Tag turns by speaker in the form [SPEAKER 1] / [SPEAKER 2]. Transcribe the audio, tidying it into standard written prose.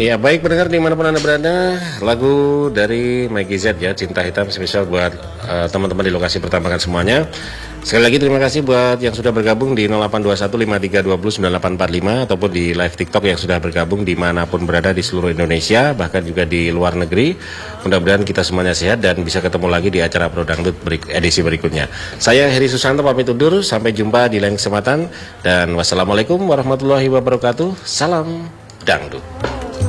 [SPEAKER 1] Iya, baik pendengar dimanapun Anda berada, lagu dari Maggie Z ya, Cinta Hitam, spesial buat teman-teman di lokasi pertambangan semuanya. Sekali lagi terima kasih buat yang sudah bergabung di 082153209845 ataupun di live TikTok yang sudah bergabung dimanapun berada di seluruh Indonesia, bahkan juga di luar negeri. Mudah-mudahan kita semuanya sehat dan bisa ketemu lagi di acara Pro Dangdut edisi berikutnya. Saya Heri Susanto pamit undur, sampai jumpa di lain kesempatan dan wassalamualaikum warahmatullahi wabarakatuh. Salam Dangdut.